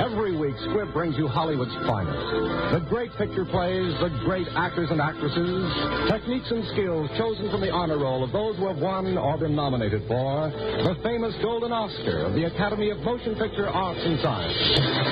Every week, Squibb brings you Hollywood's finest. The great picture plays, the great actors and actresses, techniques and skills chosen from the honor roll of those who have won or been nominated for the famous Golden Oscar of the Academy of Motion Picture Arts and Science.